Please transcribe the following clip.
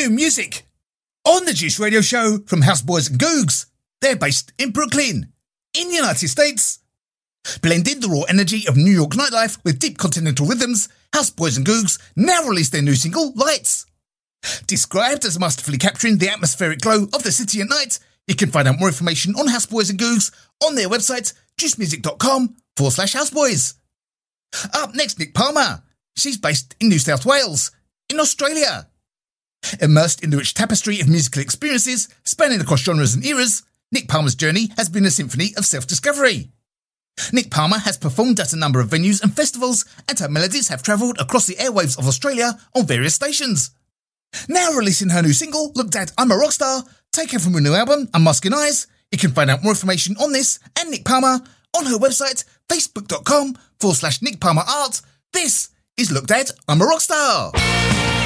new music on the Juice Radio Show from Houseboys and Googs. They're based in Brooklyn, in the United States. Blending the raw energy of New York nightlife with deep continental rhythms, Houseboys and Googs now released their new single, Lights. Described as masterfully capturing the atmospheric glow of the city at night, you can find out more information on Houseboys and Googs on their website, juicemusic.com/houseboys. Up next, Nick Palmer. She's based in New South Wales, in Australia. Immersed in the rich tapestry of musical experiences spanning across genres and eras, Nick Palmer's journey has been a symphony of self-discovery. Nick Palmer has performed at a number of venues and festivals, and her melodies have travelled across the airwaves of Australia on various stations. Now releasing her new single, Looked At I'm a Rockstar, taken from her new album, Unmasking Eyes. You can find out more information on this and Nick Palmer on her website, facebook.com/Nick Palmer Art. This is Looked At I'm a Rockstar.